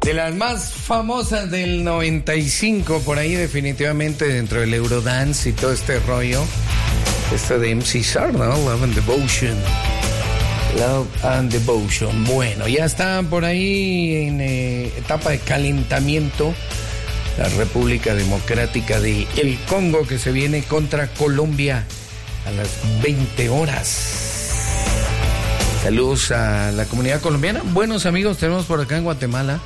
De las más famosas del 95, por ahí definitivamente dentro del Eurodance y todo este rollo. Este de MC Sar, ¿no? Love and Devotion. Love and Devotion. Bueno, ya están por ahí en etapa de calentamiento la República Democrática de el Congo, que se viene contra Colombia a las 20 horas. Saludos a la comunidad colombiana. Buenos amigos tenemos por acá en Guatemala,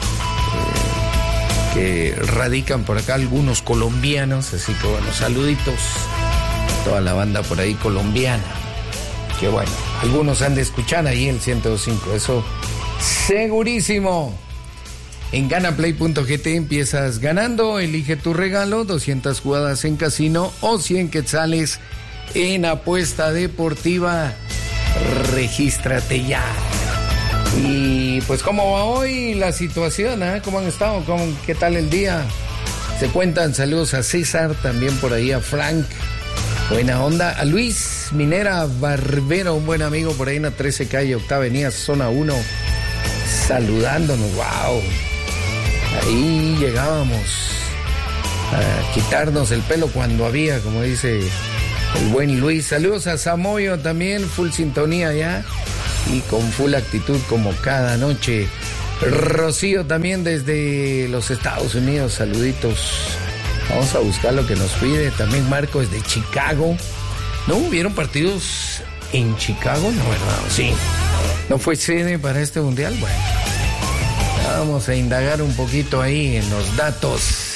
que radican por acá algunos colombianos, así que bueno, saluditos a toda la banda por ahí colombiana. Que bueno, algunos han de escuchar ahí el 105, eso segurísimo. En ganaplay.gt empiezas ganando, elige tu regalo, 200 jugadas en casino o 100 quetzales en apuesta deportiva. Regístrate ya. Y pues cómo va hoy la situación, ¿Cómo han estado? ¿Qué tal el día? Se cuentan, saludos a César, también por ahí a Frank, buena onda, a Luis Minera Barbero, un buen amigo por ahí en la 13 calle, octava avenida, zona 1, saludándonos, wow. Ahí llegábamos a quitarnos el pelo cuando había, como dice el buen Luis. Saludos a Samoyo también, full sintonía ya y con full actitud como cada noche. Rocío también desde los Estados Unidos, saluditos. Vamos a buscar lo que nos pide. También Marco desde Chicago. ¿No hubieron partidos en Chicago? No, ¿verdad? Sí. ¿No fue sede para este mundial? Bueno, vamos a indagar un poquito ahí en los datos.